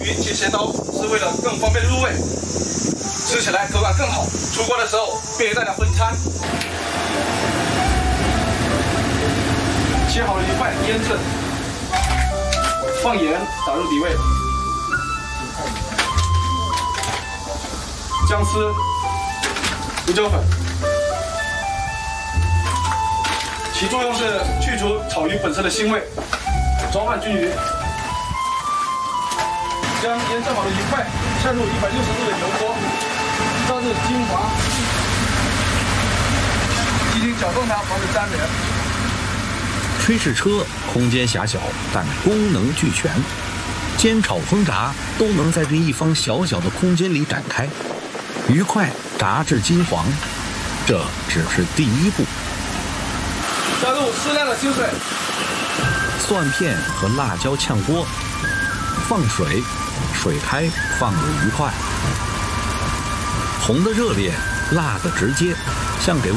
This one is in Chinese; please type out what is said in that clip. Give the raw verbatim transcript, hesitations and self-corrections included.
鱼切切刀是为了更方便入味，吃起来口感更好。出锅的时候便于大家分餐。切好了鱼块腌制，放盐打入底味，姜丝、胡椒粉。 其作用是去除炒鱼本身的腥味，抓拌均匀。将腌制好的鱼块下入一百六十度的油锅，炸至金黄，轻轻搅动它，防止粘连。 炊事车空间狭小，但功能俱全，煎炒烹炸都能在这一方小小的空间里展开。鱼块炸至金黄，这只是第一步。 加入适量的清水， 蒜片和辣椒炝锅，放水，水开放入鱼块，红的热烈，辣的直接，像给